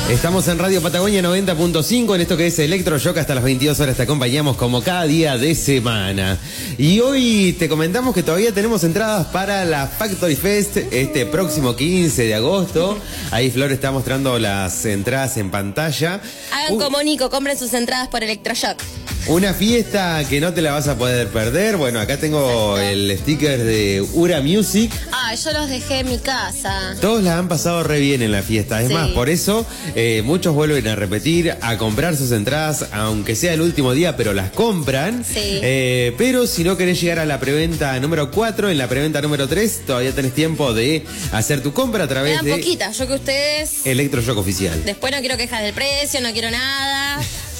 Estamos en Radio Patagonia 90.5 en esto que es Electroshock. Hasta las 22 horas te acompañamos como cada día de semana. Y hoy te comentamos que todavía tenemos entradas para la Factory Fest este próximo 15 de agosto. Ahí Flor está mostrando las entradas en pantalla. Hagan como Nico, compren sus entradas por Electroshock. Una fiesta que no te la vas a poder perder. Bueno, acá tengo el sticker de Ura Music. Ah, yo los dejé en mi casa. Todos la han pasado re bien en la fiesta. Es más, por eso muchos vuelven a repetir, a comprar sus entradas, aunque sea el último día, pero las compran. Sí. Pero si no querés llegar a la preventa número 4, en la preventa número 3, todavía tenés tiempo de hacer tu compra a través de... Me dan poquitas, yo que ustedes... Electroshock Oficial. Después no quiero quejas del precio, no quiero nada.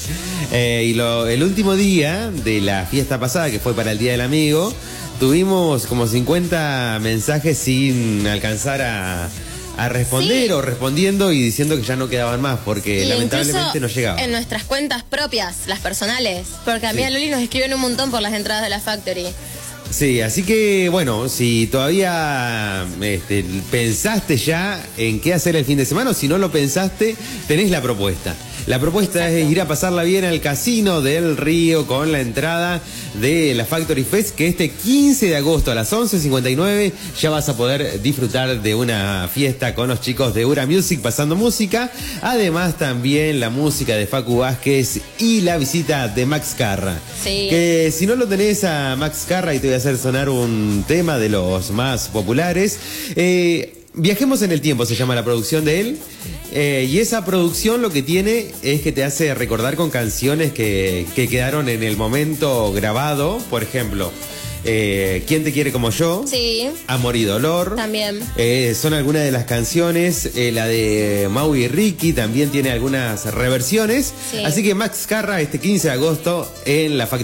El último día de la fiesta pasada, que fue para el Día del Amigo, tuvimos como 50 mensajes sin alcanzar a responder, o respondiendo y diciendo que ya no quedaban más porque lamentablemente no llegaban. En nuestras cuentas propias, las personales, porque a mí a Loli nos escriben un montón por las entradas de la Factory. Sí, así que bueno, si todavía pensaste ya en qué hacer el fin de semana, o si no lo pensaste, tenés la propuesta. La propuesta es ir a pasarla bien al Casino del Río con la entrada de la Factory Fest, que este 15 de agosto a las 11:59 ya vas a poder disfrutar de una fiesta con los chicos de Ura Music pasando música. Además también la música de Facu Vázquez y la visita de Max Carra. Sí. Que si no lo tenés a Max Carra, y te voy a hacer sonar un tema de los más populares, Viajemos en el tiempo se llama la producción de él, y esa producción lo que tiene es que te hace recordar con canciones que quedaron en el momento grabado. Por ejemplo, ¿Quién te quiere como yo? Sí. Amor y dolor. También. Son algunas de las canciones. La de Mau y Ricky también tiene algunas reversiones. Sí. Así que Max Carra este 15 de agosto en la Factoría.